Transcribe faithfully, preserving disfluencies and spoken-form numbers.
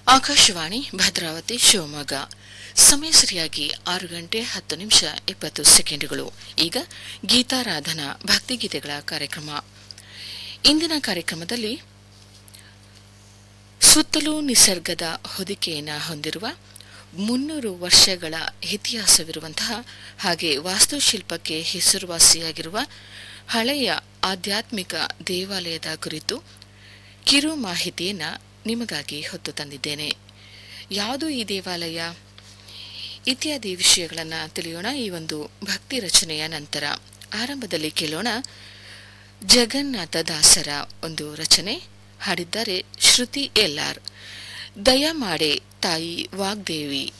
ಆಕಾಶವಾಣಿ ಭದ್ರಾವತಿ ಶಿವಮೊಗ್ಗ. ಸಮಯ ಸರಿಯಾಗಿ ಆರು ಗಂಟೆ ಹತ್ತು ನಿಮಿಷ ಇಪ್ಪತ್ತು ಸೆಕೆಂಡುಗಳು. ಈಗ ಗೀತಾರಾಧನಾ ಭಕ್ತಿಗೀತೆಗಳ ಕಾರ್ಯಕ್ರಮ. ಇಂದಿನ ಕಾರ್ಯಕ್ರಮದಲ್ಲಿ ಸುತ್ತಲೂ ನಿಸರ್ಗದ ಹೊದಿಕೆಯನ್ನು ಹೊಂದಿರುವ ಮುನ್ನೂರು ವರ್ಷಗಳ ಇತಿಹಾಸವಿರುವಂತಹ ಹಾಗೆ ವಾಸ್ತುಶಿಲ್ಪಕ್ಕೆ ಹೆಸರುವಾಸಿಯಾಗಿರುವ ಹಳೆಯ ಆಧ್ಯಾತ್ಮಿಕ ದೇವಾಲಯದ ಕುರಿತು ಕಿರು ಮಾಹಿತಿಯನ್ನು ನಿಮಗಾಗಿ ಹೊತ್ತು ತಂದಿದ್ದೇನೆ. ಯಾವುದು ಈ ದೇವಾಲಯ ಇತ್ಯಾದಿ ವಿಷಯಗಳನ್ನು ತಿಳಿಯೋಣ ಈ ಒಂದು ಭಕ್ತಿ ರಚನೆಯ ನಂತರ. ಆರಂಭದಲ್ಲಿ ಕೇಳೋಣ ಜಗನ್ನಾಥ ದಾಸರ ಒಂದು ರಚನೆ. ಹಾಡಿದ್ದಾರೆ ಶ್ರುತಿ ಎಲ್ ಆರ್. ದಯಮಾಡೆ ತಾಯಿ ವಾಗ್ದೇವಿ.